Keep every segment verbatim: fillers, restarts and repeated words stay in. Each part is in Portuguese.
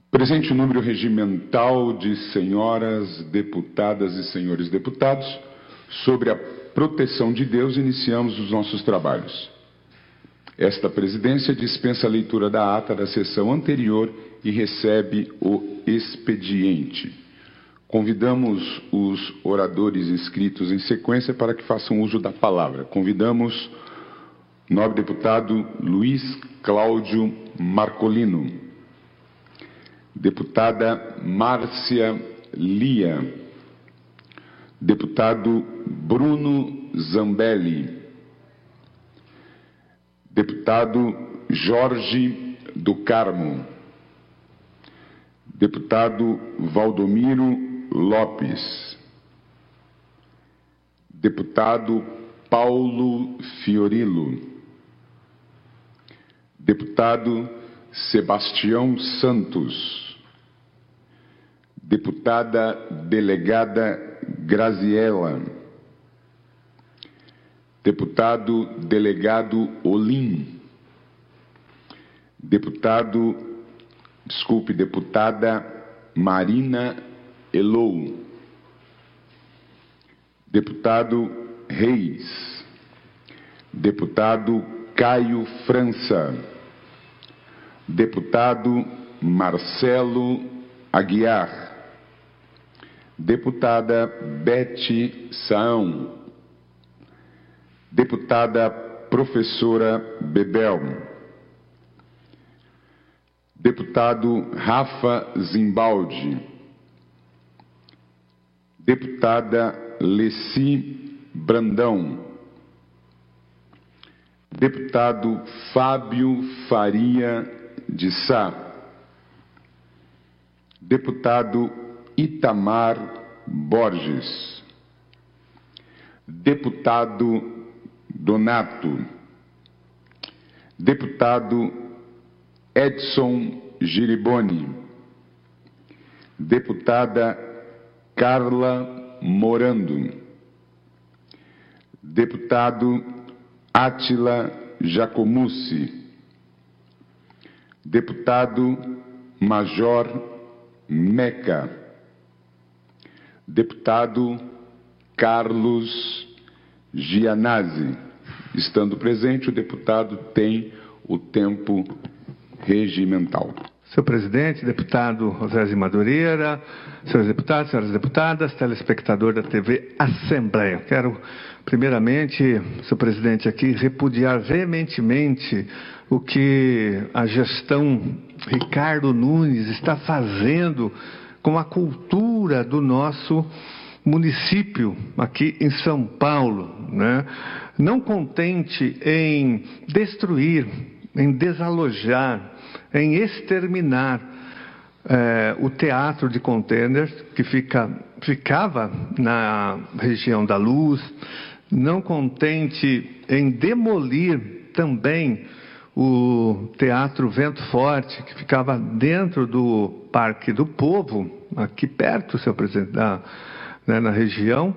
Presente o número regimental de senhoras deputadas e senhores deputados, sobre a proteção de Deus, iniciamos os nossos trabalhos. Esta presidência dispensa a leitura da ata da sessão anterior e recebe o expediente. Convidamos os oradores inscritos em sequência para que façam uso da palavra. Convidamos o nobre deputado Luiz Cláudio Marcolino, deputada Márcia Lia, deputado Bruno Zambelli, deputado Jorge do Carmo, deputado Valdomiro Lopes, deputado Paulo Fiorilo, deputado Sebastião Santos, deputada delegada Graziella, deputado delegado Olim, deputado, desculpe, deputada Marina Elou, deputado Reis, deputado Caio França, deputado Marcelo Aguiar, deputada Bete Saão, deputada professora Bebel, deputado Rafa Zimbaldi, deputada Leci Brandão, deputado Fábio Faria de Sá, deputado Itamar Borges, deputado Donato, deputado Edson Giriboni, deputada Carla Morando, deputado Átila Jacomussi, deputado Major Meca, deputado Carlos Gianazzi. Estando presente, o deputado tem o tempo regimental. Senhor presidente, deputado José Madureira, senhores deputados, senhoras deputadas, telespectador da T V Assembleia. Quero, primeiramente, senhor presidente, aqui repudiar veementemente o que a gestão Ricardo Nunes está fazendo com a cultura do nosso município aqui em São Paulo, né? Não contente em destruir, em desalojar, em exterminar é, o teatro de containers que fica, ficava na região da Luz, não contente em demolir também o Teatro Vento Forte, que ficava dentro do Parque do Povo, aqui perto, senhor presidente, da, né, na região.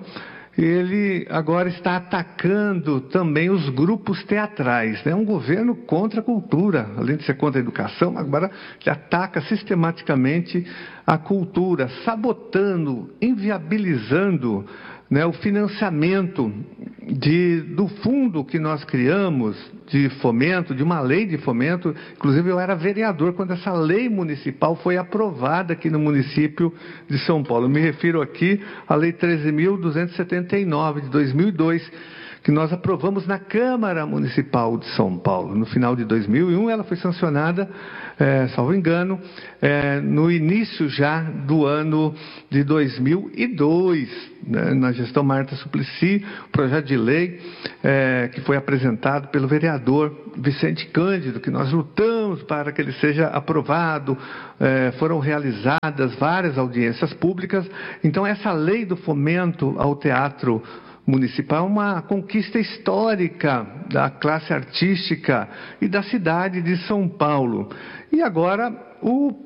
Ele agora está atacando também os grupos teatrais, né? Um governo contra a cultura, além de ser contra a educação, agora ele ataca sistematicamente a cultura, sabotando, inviabilizando, né, o financiamento de, do fundo que nós criamos de fomento, de uma lei de fomento. Inclusive eu era vereador quando essa lei municipal foi aprovada aqui no município de São Paulo. Eu me refiro aqui à lei treze mil duzentos e setenta e nove de dois mil e dois, que nós aprovamos na Câmara Municipal de São Paulo. No final de dois mil e um, ela foi sancionada, é, salvo engano, é, no início já do ano de dois mil e dois, né, na gestão Marta Suplicy, o projeto de lei é, que foi apresentado pelo vereador Vicente Cândido, que nós lutamos para que ele seja aprovado, é, foram realizadas várias audiências públicas. Então, essa lei do fomento ao teatro municipal é uma conquista histórica da classe artística e da cidade de São Paulo. E agora o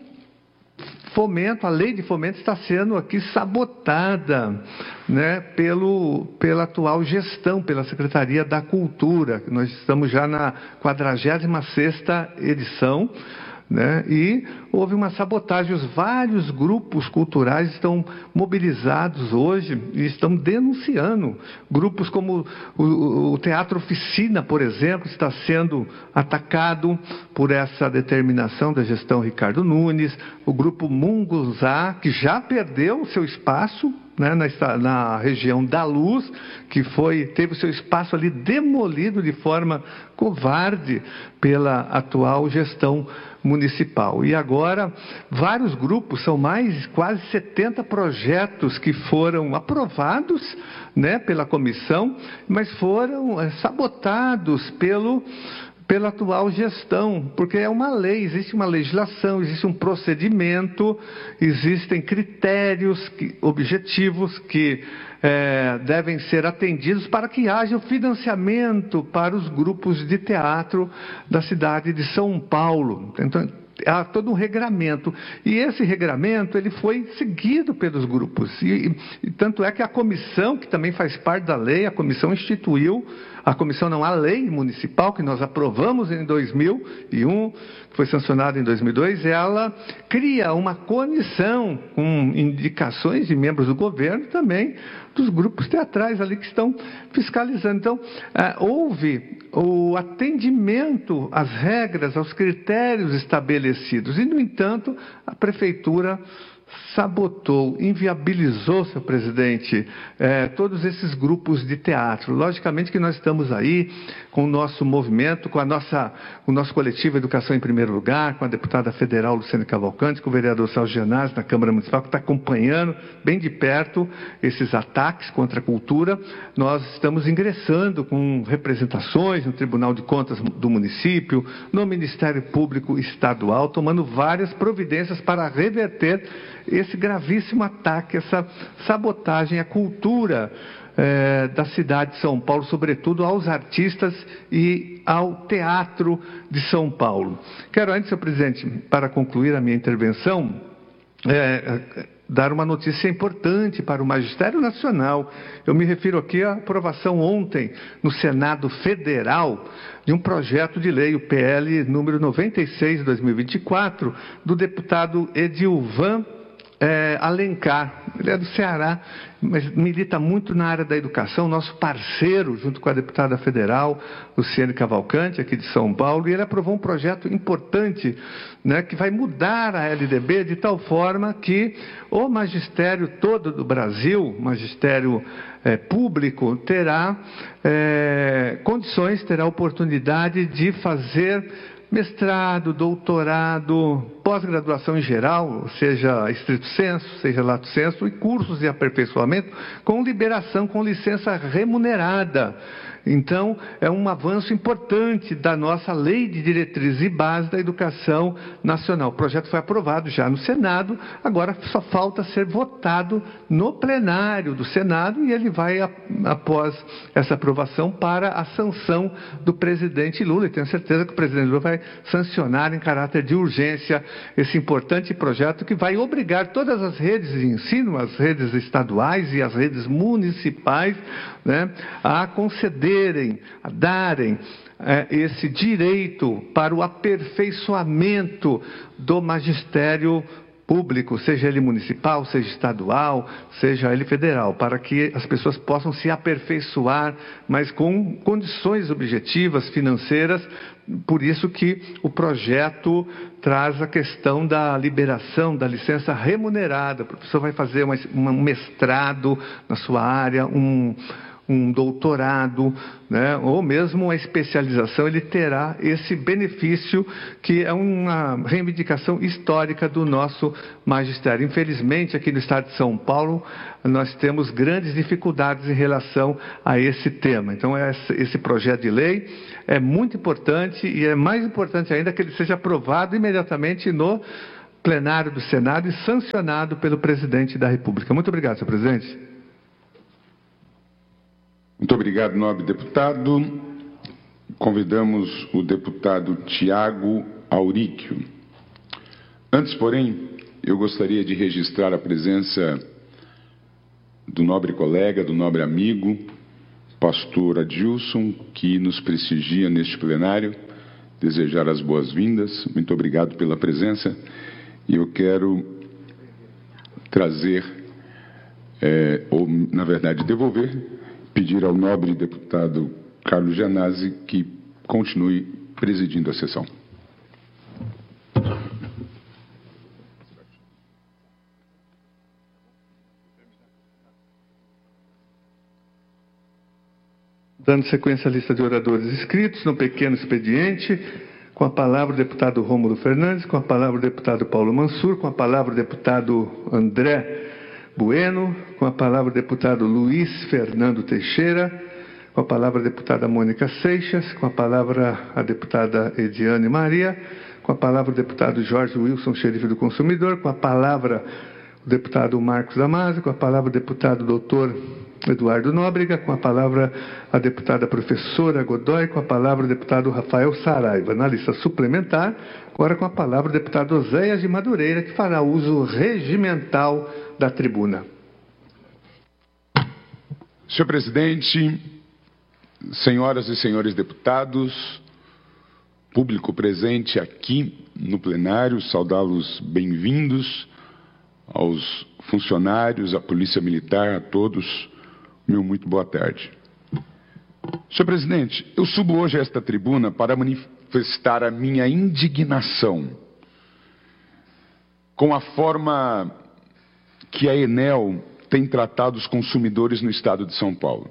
fomento, a lei de fomento está sendo aqui sabotada, né, pelo, pela atual gestão, pela Secretaria da Cultura. Nós estamos já na quadragésima sexta edição, né? E houve uma sabotagem. Os vários grupos culturais estão mobilizados hoje e estão denunciando. Grupos como o, o Teatro Oficina, por exemplo, está sendo atacado por essa determinação da gestão Ricardo Nunes. O grupo Munguzá, que já perdeu o seu espaço, né, na, na região da Luz, que foi, teve o seu espaço ali demolido de forma covarde pela atual gestão municipal. E agora, vários grupos, são mais quase setenta projetos que foram aprovados, né, pela comissão, mas foram é, sabotados pelo... pela atual gestão, porque é uma lei, existe uma legislação, existe um procedimento, existem critérios que, objetivos que é, devem ser atendidos para que haja o financiamento para os grupos de teatro da cidade de São Paulo. Então, há todo um regramento, e esse regramento ele foi seguido pelos grupos, e, e tanto é que a comissão, que também faz parte da lei, a comissão instituiu, a comissão não, a lei municipal, que nós aprovamos em dois mil e um, foi sancionada em dois mil e dois, ela cria uma comissão com indicações de membros do governo também, dos grupos teatrais ali que estão fiscalizando. Então, ah, houve o atendimento às regras, aos critérios estabelecidos, e, no entanto, a prefeitura sabotou, inviabilizou, senhor presidente, eh, todos esses grupos de teatro. Logicamente que nós estamos aí com o nosso movimento, com a nossa, o nosso coletivo Educação em Primeiro Lugar, com a deputada federal Luciane Cavalcante, com o vereador Celso Gianazzi na Câmara Municipal, que está acompanhando bem de perto esses ataques contra a cultura. Nós estamos ingressando com representações no Tribunal de Contas do município, no Ministério Público Estadual, tomando várias providências para reverter esse gravíssimo ataque, essa sabotagem à cultura eh, da cidade de São Paulo, sobretudo aos artistas e ao teatro de São Paulo. Quero antes, senhor presidente, para concluir a minha intervenção, eh, dar uma notícia importante para o Magistério Nacional. Eu me refiro aqui à aprovação ontem no Senado Federal de um projeto de lei, o P L número noventa e seis de dois mil e vinte e quatro, do deputado Edilvan É, Alencar. Ele é do Ceará, mas milita muito na área da educação, nosso parceiro, junto com a deputada federal Luciane Cavalcante, aqui de São Paulo, e ele aprovou um projeto importante, né, que vai mudar a L D B de tal forma que o magistério todo do Brasil, magistério é, público, terá é, condições, terá oportunidade de fazer mestrado, doutorado, pós-graduação em geral, seja estrito sensu, seja lato sensu, e cursos de aperfeiçoamento com liberação, com licença remunerada. Então, é um avanço importante da nossa Lei de Diretrizes e Bases da Educação Nacional. O projeto foi aprovado já no Senado, agora só falta ser votado no plenário do Senado, e ele vai, após essa aprovação, para a sanção do presidente Lula. E tenho certeza que o presidente Lula vai sancionar em caráter de urgência esse importante projeto que vai obrigar todas as redes de ensino, as redes estaduais e as redes municipais, né, a concederem, a darem é, esse direito para o aperfeiçoamento do magistério público, seja ele municipal, seja estadual, seja ele federal, para que as pessoas possam se aperfeiçoar, mas com condições objetivas, financeiras. Por isso que o projeto traz a questão da liberação da licença remunerada. O professor vai fazer uma, um mestrado na sua área, um... um doutorado, né, ou mesmo uma especialização, ele terá esse benefício, que é uma reivindicação histórica do nosso magistério. Infelizmente, aqui no estado de São Paulo, nós temos grandes dificuldades em relação a esse tema. Então, esse projeto de lei é muito importante, e é mais importante ainda que ele seja aprovado imediatamente no plenário do Senado e sancionado pelo presidente da República. Muito obrigado, senhor presidente. Muito obrigado, nobre deputado. Convidamos o deputado Tiago Auríquio. Antes, porém, eu gostaria de registrar a presença do nobre colega, do nobre amigo, pastor Adilson, que nos prestigia neste plenário, desejar as boas-vindas. Muito obrigado pela presença. E eu quero trazer, é, ou, na verdade, devolver, pedir ao nobre deputado Carlos Gianazzi que continue presidindo a sessão. Dando sequência à lista de oradores inscritos no pequeno expediente, com a palavra o deputado Rômulo Fernandes, com a palavra o deputado Paulo Mansur, com a palavra o deputado André Bueno, com a palavra o deputado Luiz Fernando Teixeira, com a palavra a deputada Mônica Seixas, com a palavra a deputada Ediane Maria, com a palavra o deputado Jorge Wilson, xerife do consumidor, com a palavra o deputado Marcos Damasio, com a palavra o deputado doutor Eduardo Nóbrega, com a palavra a deputada professora Godoy, com a palavra o deputado Rafael Saraiva. Na lista suplementar, agora com a palavra o deputado Oséias de Madureira, que fará uso regimental da tribuna. Senhor presidente, senhoras e senhores deputados, público presente aqui no plenário, saudá-los bem-vindos, aos funcionários, à Polícia Militar, a todos, meu muito boa tarde. Senhor presidente, eu subo hoje a esta tribuna para manifestar a minha indignação com a forma que a Enel tem tratado os consumidores no estado de São Paulo.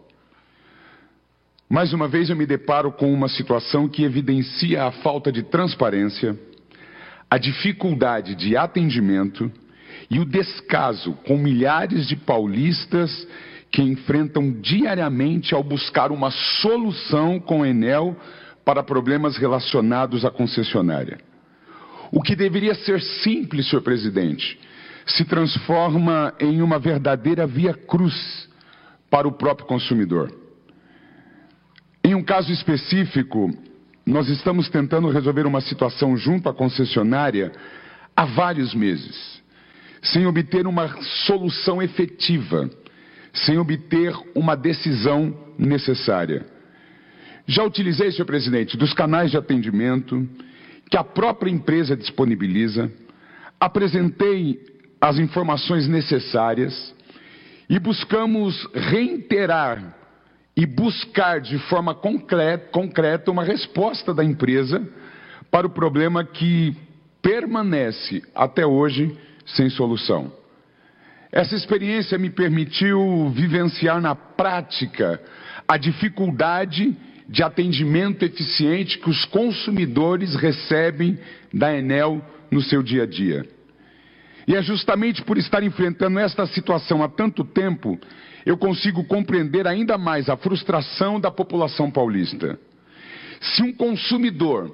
Mais uma vez eu me deparo com uma situação que evidencia a falta de transparência, a dificuldade de atendimento e o descaso com milhares de paulistas que enfrentam diariamente ao buscar uma solução com a Enel para problemas relacionados à concessionária. O que deveria ser simples, senhor presidente, se transforma em uma verdadeira via-cruz para o próprio consumidor. Em um caso específico, nós estamos tentando resolver uma situação junto à concessionária há vários meses, sem obter uma solução efetiva, sem obter uma decisão necessária. Já utilizei, senhor presidente, dos canais de atendimento que a própria empresa disponibiliza, apresentei as informações necessárias e buscamos reiterar e buscar de forma concreta uma resposta da empresa para o problema que permanece até hoje sem solução. Essa experiência me permitiu vivenciar na prática a dificuldade de atendimento eficiente que os consumidores recebem da Enel no seu dia a dia. E é justamente por estar enfrentando esta situação há tanto tempo, eu consigo compreender ainda mais a frustração da população paulista. Se um consumidor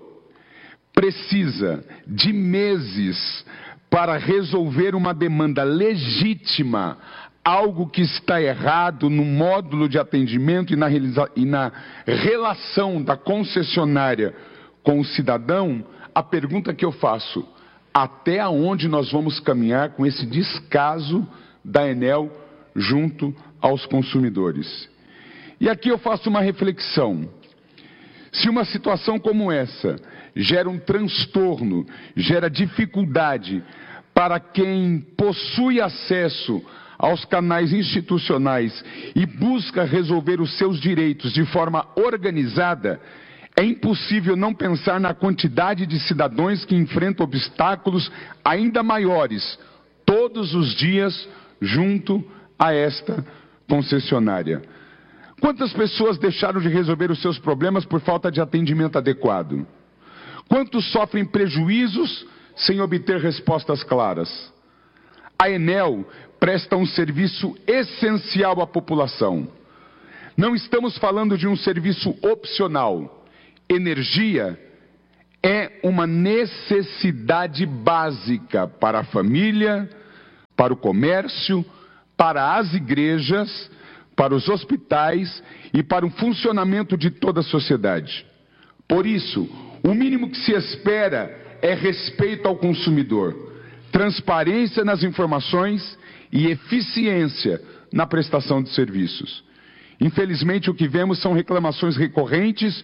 precisa de meses para resolver uma demanda legítima, algo que está errado no módulo de atendimento e na, e na relação da concessionária com o cidadão, a pergunta que eu faço: até onde nós vamos caminhar com esse descaso da Enel junto aos consumidores? E aqui eu faço uma reflexão. Se uma situação como essa gera um transtorno, gera dificuldade para quem possui acesso aos canais institucionais e busca resolver os seus direitos de forma organizada, é impossível não pensar na quantidade de cidadãos que enfrentam obstáculos ainda maiores todos os dias junto a esta concessionária. Quantas pessoas deixaram de resolver os seus problemas por falta de atendimento adequado? Quantos sofrem prejuízos sem obter respostas claras? A Enel presta um serviço essencial à população. Não estamos falando de um serviço opcional. Energia é uma necessidade básica para a família, para o comércio, para as igrejas, para os hospitais e para o funcionamento de toda a sociedade. Por isso, o mínimo que se espera é respeito ao consumidor, transparência nas informações e eficiência na prestação de serviços. Infelizmente, o que vemos são reclamações recorrentes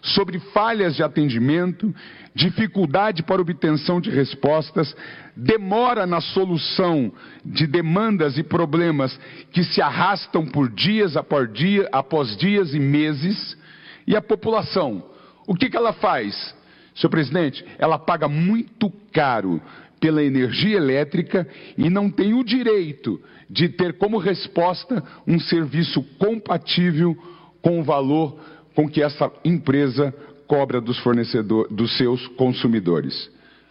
sobre falhas de atendimento, dificuldade para obtenção de respostas, demora na solução de demandas e problemas que se arrastam por dias após, dia, após dias e meses. E a população, o que, que ela faz? Senhor presidente, ela paga muito caro pela energia elétrica e não tem o direito de ter como resposta um serviço compatível com o valor com que essa empresa cobra dos fornecedores, dos seus consumidores.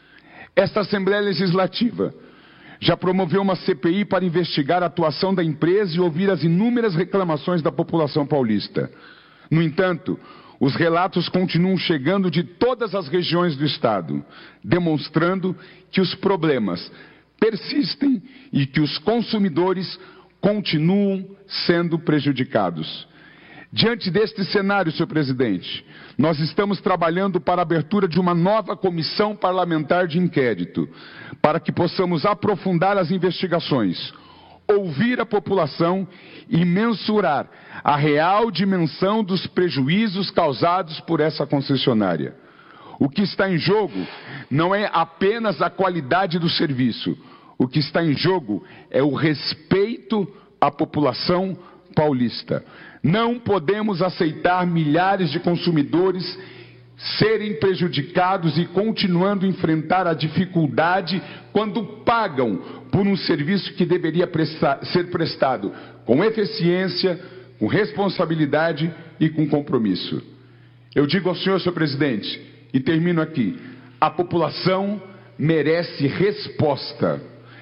Esta Assembleia Legislativa já promoveu uma C P I para investigar a atuação da empresa e ouvir as inúmeras reclamações da população paulista. No entanto, os relatos continuam chegando de todas as regiões do Estado, demonstrando que os problemas persistem e que os consumidores continuam sendo prejudicados. Diante deste cenário, senhor presidente, nós estamos trabalhando para a abertura de uma nova comissão parlamentar de inquérito, para que possamos aprofundar as investigações, ouvir a população e mensurar a real dimensão dos prejuízos causados por essa concessionária. O que está em jogo não é apenas a qualidade do serviço, o que está em jogo é o respeito à população paulista. Não podemos aceitar milhares de consumidores serem prejudicados e continuando a enfrentar a dificuldade quando pagam por um serviço que deveria prestar, ser prestado com eficiência, com responsabilidade e com compromisso. Eu digo ao senhor, senhor presidente, e termino aqui, a população merece resposta,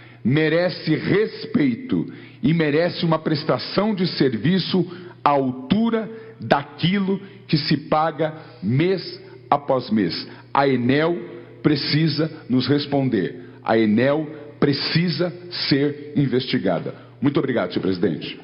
merece respeito e merece uma prestação de serviço à altura daquilo que se paga mês após mês. A Enel precisa nos responder. A Enel precisa ser investigada. Muito obrigado, senhor presidente.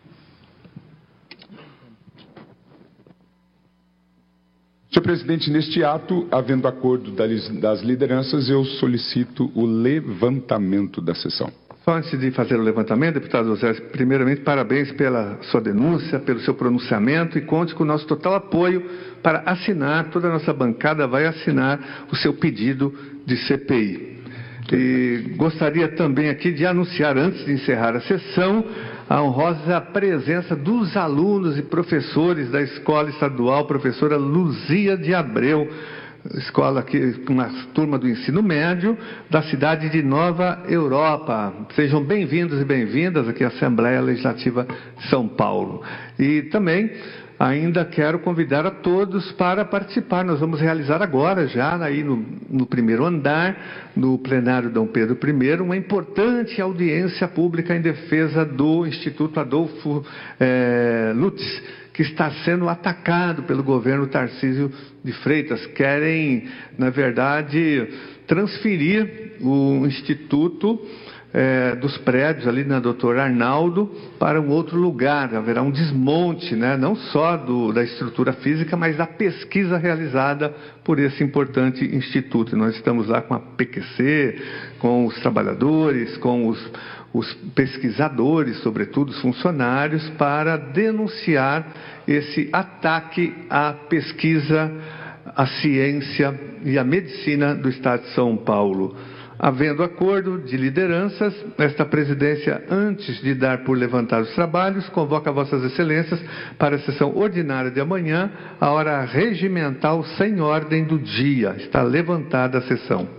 Senhor presidente, neste ato, havendo acordo das lideranças, eu solicito o levantamento da sessão. Só antes de fazer o levantamento, deputado José, primeiramente, parabéns pela sua denúncia, pelo seu pronunciamento e conte com o nosso total apoio para assinar, toda a nossa bancada vai assinar o seu pedido de C P I. E gostaria também aqui de anunciar, antes de encerrar a sessão, a honrosa presença dos alunos e professores da Escola Estadual Professora Luzia de Abreu, escola aqui, uma turma do ensino médio da cidade de Nova Europa. Sejam bem-vindos e bem-vindas aqui à Assembleia Legislativa de São Paulo. E também ainda quero convidar a todos para participar. Nós vamos realizar agora, já aí no, no primeiro andar, no plenário Dom Pedro I, uma importante audiência pública em defesa do Instituto Adolfo eh, Lutz, que está sendo atacado pelo governo Tarcísio de Freitas. Querem, na verdade, transferir o Instituto é, dos prédios ali na doutor Arnaldo para um outro lugar. Haverá um desmonte, né, não só do, da estrutura física, mas da pesquisa realizada por esse importante instituto. Nós estamos lá com a P Q C, com os trabalhadores, com os, os pesquisadores, sobretudo os funcionários, para denunciar esse ataque à pesquisa, à ciência e à medicina do Estado de São Paulo. Havendo acordo de lideranças, esta presidência, antes de dar por levantar os trabalhos, convoca Vossas Excelências para a sessão ordinária de amanhã, a hora regimental sem ordem do dia. Está levantada a sessão.